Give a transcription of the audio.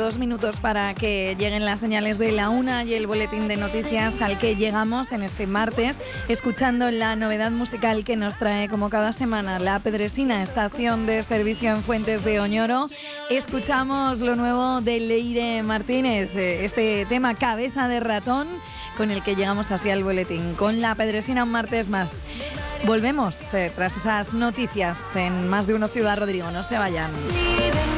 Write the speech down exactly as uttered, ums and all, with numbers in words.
dos minutos para que lleguen las señales de la una y el boletín de noticias al que llegamos en este martes, escuchando la novedad musical que nos trae como cada semana La Pedresina, estación de servicio en Fuentes de Oñoro. Escuchamos lo nuevo de Leire Martínez, este tema Cabeza de Ratón, con el que llegamos así al boletín. Con La Pedresina un martes más. Volvemos eh, tras esas noticias en Más de Uno Ciudad Rodrigo. No se vayan.